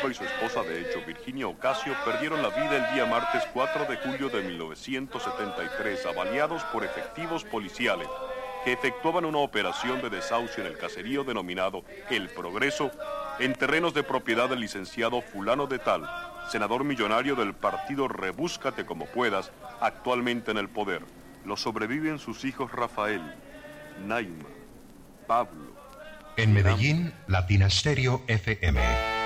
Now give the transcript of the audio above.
Silva y su esposa de hecho, Virginia Ocasio, perdieron la vida el día martes 4 de julio de 1973, avaliados por efectivos policiales que efectuaban una operación de desahucio en el caserío denominado El Progreso, en terrenos de propiedad del licenciado fulano de tal, senador millonario del partido Rebúscate como puedas, actualmente en el poder. Los sobreviven sus hijos Rafael, Naima, Pablo. En Medellín, Latina Stereo FM.